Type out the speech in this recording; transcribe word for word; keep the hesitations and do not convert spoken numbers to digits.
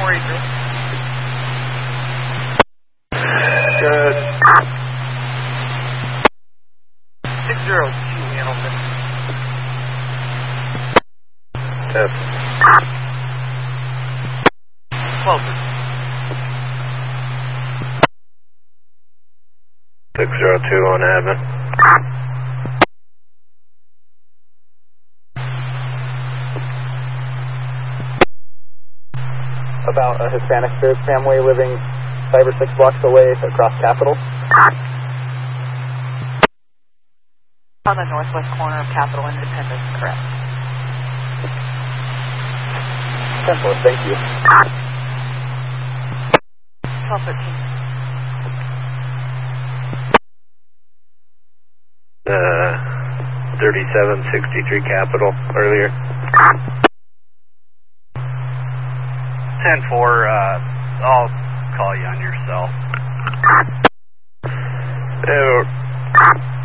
four eight zero. Good. six zero two Hamilton. Yes. twelve. six zero two on Abbott. About a Hispanic Spirit family living five or six blocks away across Capitol. On the northwest corner of Capitol Independence, correct. ten four, thank you. twelve thirteen. Uh, thirty-seven sixty-three Capitol earlier. ten four, uh, I'll call you on your cell. Yeah,